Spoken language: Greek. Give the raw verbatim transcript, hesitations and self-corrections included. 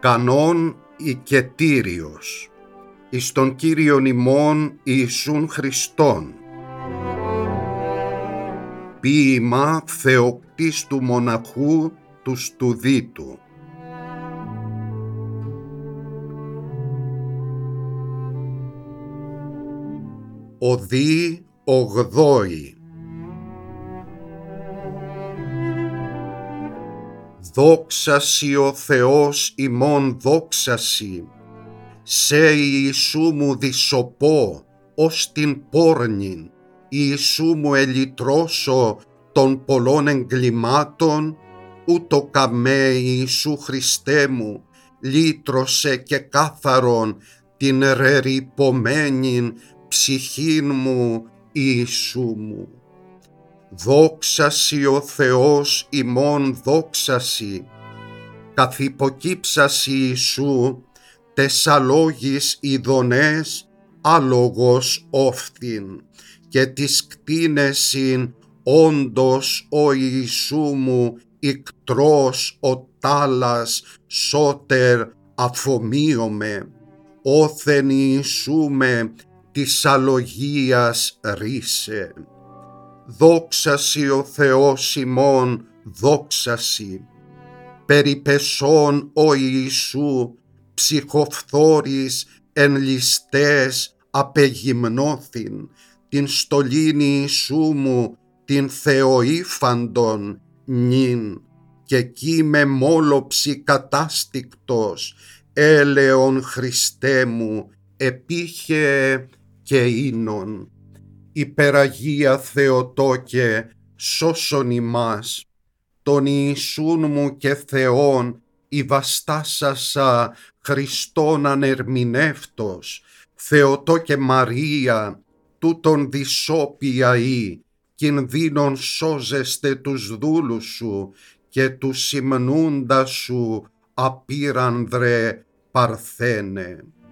ικανόν οικετήριος, εις τον Κύριον ημών Ιησούν Χριστόν. Ποίημα Θεοκτίστου μοναχού του Στουδίτου. Οδή ογδόη. Δόξασι ο Θεός ημών δόξασι, σε Ιησού μου δισοπώ ως την πόρνην, Ιησού μου ελυτρώσω των πολλών εγκλημάτων, ούτω καμέ Ιησού Χριστέ μου, λύτρωσε και κάθαρον την ρερυπωμένην ψυχήν μου Ιησού μου. Δόξασι ο Θεός ημών δόξασι, καθ' υποκύψασι Ιησού, τεσσαλόγης ειδονές άλογος όφθην, και της κτίνεσιν όντως ο Ιησού μου ικτρός ο τάλας σώτερ αφομοίωμε, όθεν Ιησού με της αλογίας ρίσε. Δόξασι ο Θεός ημών δόξασι, περιπεσόν ο Ιησού ψυχοφθόρης εν ληστές απεγυμνώθην, την στολήν Ιησού μου την θεοήφαντον νυν, και κι με μόλοψη κατάστικτος, έλεον Χριστέ μου επίχε και ίνον. Υπεραγία Θεοτόκε, σώσον ημάς, τον Ιησούν μου και Θεόν ηβαστάσασα Χριστόν ανερμηνεύτος, Θεοτόκε Μαρία, τούτον δυσόπια ή, κινδύνων σώζεστε τους δούλους σου και τους υμνούντας σου απείρανδρε Παρθένε.